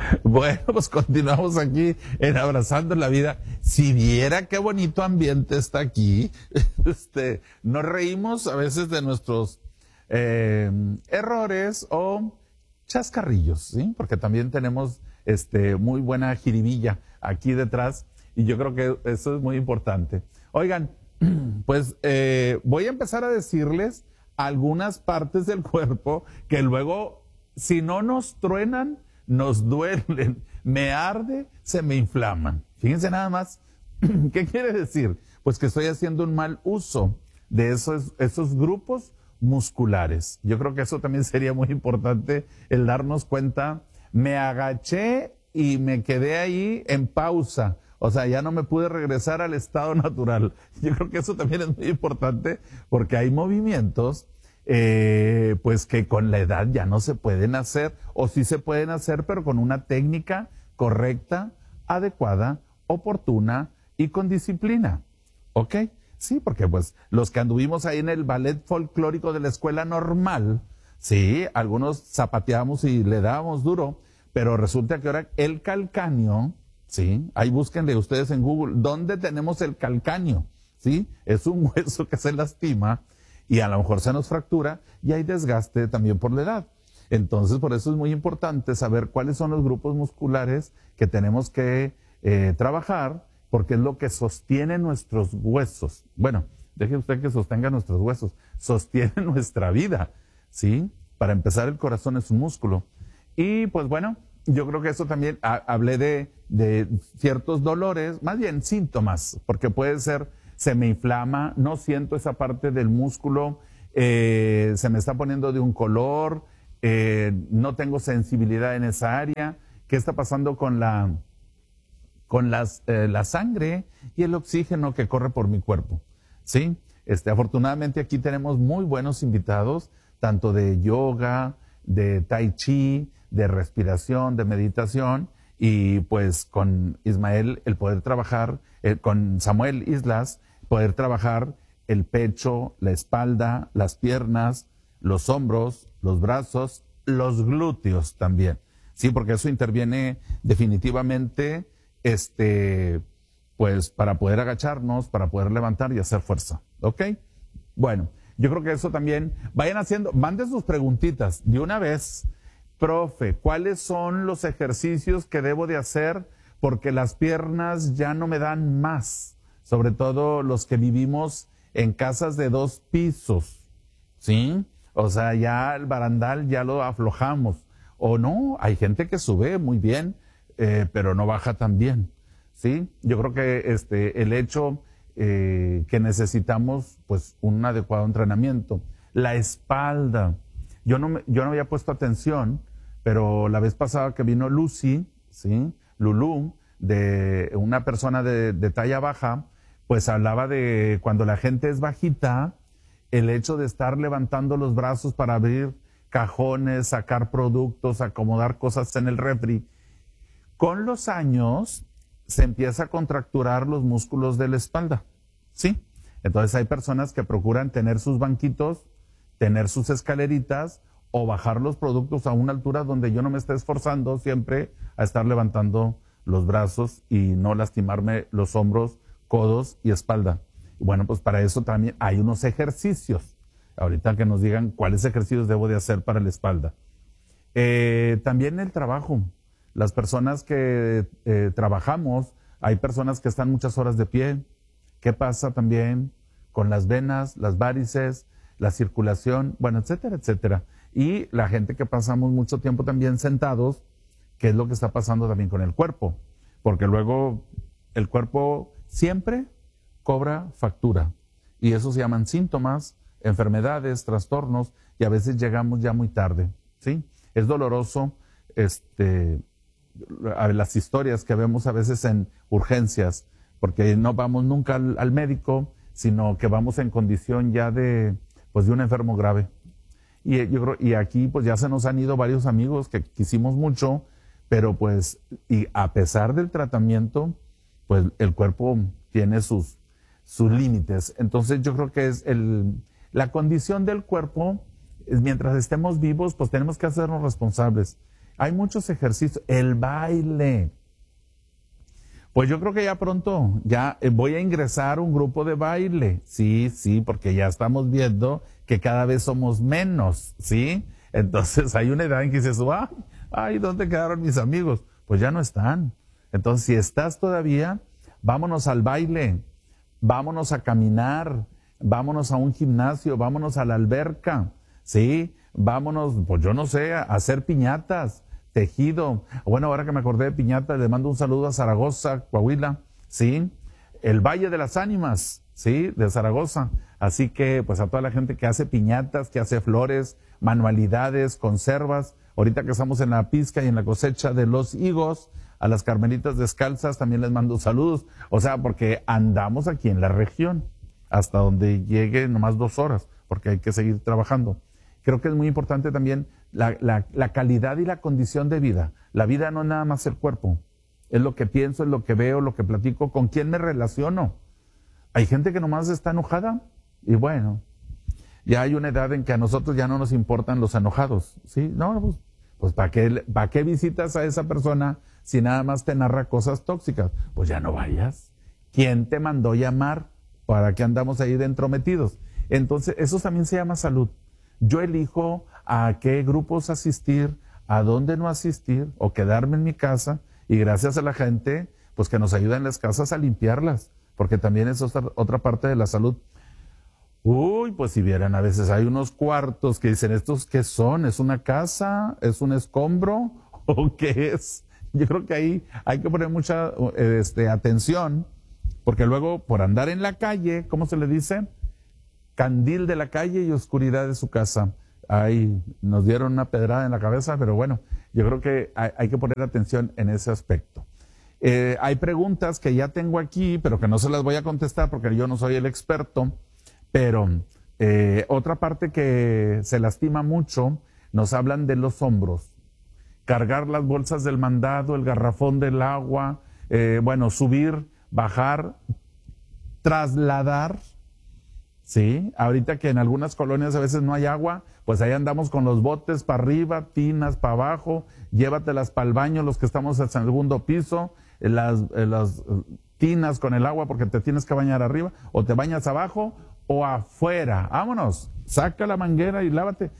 Bueno, pues continuamos aquí en Abrazando la Vida. Si viera qué bonito ambiente está aquí, nos reímos a veces de nuestros errores o chascarrillos, ¿sí? Porque también tenemos muy buena jiribilla aquí detrás y yo creo que eso es muy importante. Oigan, pues voy a empezar a decirles algunas partes del cuerpo que luego, si no nos truenan, nos duelen, me arde, se me inflaman. Fíjense nada más, ¿qué quiere decir? Pues que estoy haciendo un mal uso de esos grupos musculares. Yo creo que eso también sería muy importante, el darnos cuenta. Me agaché y me quedé ahí en pausa. O sea, ya no me pude regresar al estado natural. Yo creo que eso también es muy importante porque hay movimientos pues que con la edad ya no se pueden hacer, o sí se pueden hacer, pero con una técnica correcta, adecuada, oportuna y con disciplina. ¿Ok? Sí, porque pues los que anduvimos ahí en el ballet folclórico de la escuela normal, sí, algunos zapateábamos y le dábamos duro, pero resulta que ahora el calcáneo, sí, ahí búsquenle ustedes en Google, ¿dónde tenemos el calcáneo? Sí, es un hueso que se lastima y a lo mejor se nos fractura y hay desgaste también por la edad. Entonces, por eso es muy importante saber cuáles son los grupos musculares que tenemos que trabajar, porque es lo que sostiene nuestros huesos. Bueno, deje usted que sostenga nuestros huesos, sostiene nuestra vida, ¿sí? Para empezar, el corazón es un músculo. Y pues bueno, yo creo que eso también, hablé de ciertos dolores, más bien síntomas, porque puede ser, se me inflama, no siento esa parte del músculo, se me está poniendo de un color, no tengo sensibilidad en esa área. ¿Qué está pasando con la sangre y el oxígeno que corre por mi cuerpo? ¿Sí? Afortunadamente aquí tenemos muy buenos invitados, tanto de yoga, de tai chi, de respiración, de meditación, y pues con Ismael el poder trabajar, con Samuel Islas, poder trabajar el pecho, la espalda, las piernas, los hombros, los brazos, los glúteos también. Sí, porque eso interviene definitivamente, pues para poder agacharnos, para poder levantar y hacer fuerza. ¿Ok? Bueno, yo creo que eso también, vayan haciendo, manden sus preguntitas de una vez. Profe, ¿cuáles son los ejercicios que debo de hacer? Porque las piernas ya no me dan más, sobre todo los que vivimos en casas de 2 pisos, ¿sí? O sea, ya el barandal ya lo aflojamos. O no, hay gente que sube muy bien, pero no baja tan bien, ¿sí? Yo creo que el hecho que necesitamos, pues, un adecuado entrenamiento. La espalda. Yo no había puesto atención, pero la vez pasada que vino Lucy, ¿sí? Lulú, de una persona de talla baja, pues hablaba de cuando la gente es bajita, el hecho de estar levantando los brazos para abrir cajones, sacar productos, acomodar cosas en el refri. Con los años se empieza a contracturar los músculos de la espalda, ¿sí? Entonces hay personas que procuran tener sus banquitos, tener sus escaleritas o bajar los productos a una altura donde yo no me esté esforzando siempre a estar levantando los brazos y no lastimarme los hombros, codos y espalda. Bueno, pues para eso también hay unos ejercicios. Ahorita que nos digan cuáles ejercicios debo de hacer para la espalda. También el trabajo. Las personas que trabajamos, hay personas que están muchas horas de pie. ¿Qué pasa también con las venas, las varices, la circulación, bueno, etcétera, etcétera? Y la gente que pasamos mucho tiempo también sentados, ¿qué es lo que está pasando también con el cuerpo? Porque luego el cuerpo siempre cobra factura. Y eso se llaman síntomas, enfermedades, trastornos, y a veces llegamos ya muy tarde, ¿sí? Es doloroso, a las historias que vemos a veces en urgencias, porque no vamos nunca al médico, sino que vamos en condición ya de un enfermo grave. Y yo creo, y aquí pues ya se nos han ido varios amigos que quisimos mucho, pero pues, y a pesar del tratamiento, pues el cuerpo tiene sus límites. Entonces yo creo que es la condición del cuerpo, mientras estemos vivos, pues tenemos que hacernos responsables. Hay muchos ejercicios. El baile. Pues yo creo que ya pronto, ya voy a ingresar a un grupo de baile. Sí, porque ya estamos viendo que cada vez somos menos, ¿sí? Entonces hay una edad en que dices, ay, ¿dónde quedaron mis amigos? Pues ya no están. Entonces, si estás todavía, vámonos al baile, vámonos a caminar, vámonos a un gimnasio, vámonos a la alberca, ¿sí? Vámonos, pues yo no sé, a hacer piñatas, tejido. Bueno, ahora que me acordé de piñatas, le mando un saludo a Zaragoza, Coahuila, ¿sí? El Valle de las Ánimas, ¿sí? De Zaragoza. Así que, pues a toda la gente que hace piñatas, que hace flores, manualidades, conservas. Ahorita que estamos en la pizca y en la cosecha de los higos, a las carmelitas descalzas también les mando saludos. O sea, porque andamos aquí en la región, hasta donde llegue nomás 2 horas, porque hay que seguir trabajando. Creo que es muy importante también la calidad y la condición de vida. La vida no es nada más el cuerpo. Es lo que pienso, es lo que veo, lo que platico, con quién me relaciono. Hay gente que nomás está enojada y bueno, ya hay una edad en que a nosotros ya no nos importan los enojados, ¿sí? No, pues ¿para qué visitas a esa persona si nada más te narra cosas tóxicas? Pues ya no vayas. ¿Quién te mandó llamar? ¿Para qué andamos ahí de entrometidos? Entonces, eso también se llama salud. Yo elijo a qué grupos asistir, a dónde no asistir, o quedarme en mi casa, y gracias a la gente, pues que nos ayuda en las casas a limpiarlas, porque también es otra parte de la salud. Uy, pues si vieran, a veces hay unos cuartos que dicen, ¿estos qué son? ¿Es una casa? ¿Es un escombro? ¿O qué es? Yo creo que ahí hay que poner mucha atención, porque luego por andar en la calle, ¿cómo se le dice? Candil de la calle y oscuridad de su casa. Ahí nos dieron una pedrada en la cabeza, pero bueno, yo creo que hay que poner atención en ese aspecto. Hay preguntas que ya tengo aquí, pero que no se las voy a contestar porque yo no soy el experto. Pero otra parte que se lastima mucho, nos hablan de los hombros. Cargar las bolsas del mandado, el garrafón del agua, subir, bajar, trasladar. Sí, ahorita que en algunas colonias a veces no hay agua, pues ahí andamos con los botes para arriba, tinas para abajo, llévatelas para el baño los que estamos en el segundo piso, las tinas con el agua porque te tienes que bañar arriba, o te bañas abajo o afuera. Vámonos, saca la manguera y lávate.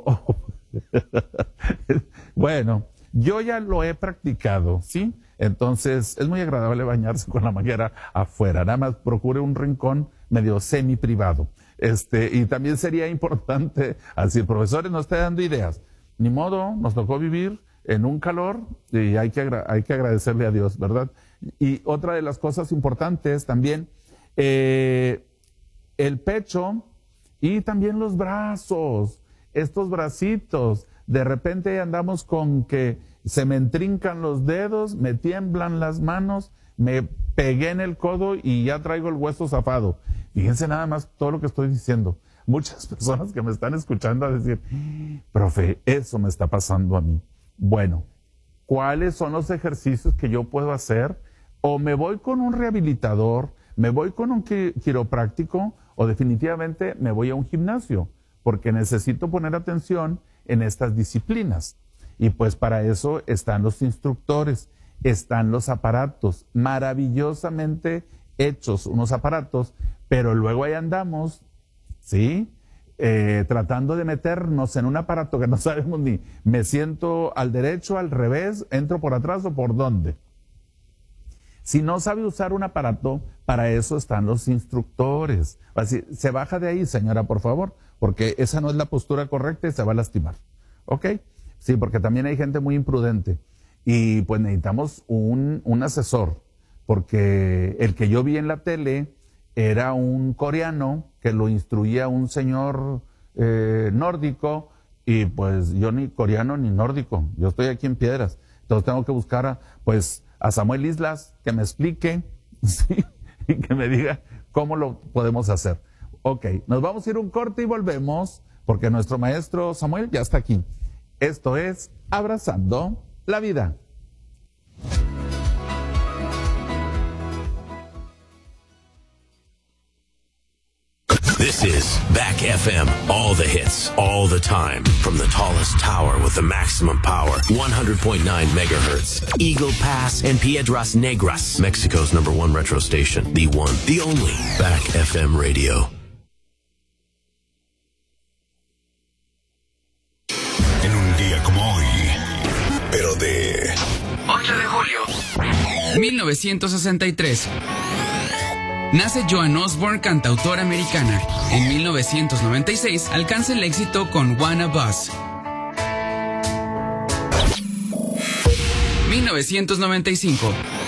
Bueno, yo ya lo he practicado, ¿sí? Entonces, es muy agradable bañarse con la manguera afuera. Nada más procure un rincón medio semi privado. Y también sería importante, así el profesor nos está dando ideas. Ni modo, nos tocó vivir en un calor y hay que agradecerle a Dios, ¿verdad? Y otra de las cosas importantes también, el pecho y también los brazos, estos bracitos. De repente andamos con que se me entrincan los dedos, me tiemblan las manos, me pegué en el codo y ya traigo el hueso zafado. Fíjense nada más todo lo que estoy diciendo. Muchas personas que me están escuchando a decir, profe, eso me está pasando a mí. Bueno, ¿cuáles son los ejercicios que yo puedo hacer? O me voy con un rehabilitador, me voy con un quiropráctico, o definitivamente me voy a un gimnasio, porque necesito poner atención en estas disciplinas. Y pues para eso están los instructores, están los aparatos, maravillosamente hechos unos aparatos, pero luego ahí andamos, ¿sí? Tratando de meternos en un aparato que no sabemos ni, me siento al derecho, al revés, entro por atrás o por dónde. Si no sabe usar un aparato, para eso están los instructores. Así, se baja de ahí, señora, por favor, porque esa no es la postura correcta y se va a lastimar. ¿Ok? Sí, porque también hay gente muy imprudente. Y pues necesitamos un asesor, porque el que yo vi en la tele era un coreano que lo instruía un señor nórdico, y pues yo ni coreano ni nórdico, yo estoy aquí en Piedras. Entonces tengo que buscar a Samuel Islas que me explique, ¿sí? Y que me diga cómo lo podemos hacer. Ok, nos vamos a ir un corte y volvemos, porque nuestro maestro Samuel ya está aquí. Esto es Abrazando la Vida. This This is Back FM. All the hits, all the time. From the tallest tower with the maximum power. 100.9 megahertz. Eagle Pass and Piedras Negras. Mexico's #1 retro station. The one, the only. Back FM Radio. En un día como hoy, pero de 8 de julio 1963. Nace Joan Osborne, cantautora americana. En 1996 alcanza el éxito con Wanna Buzz. 1995.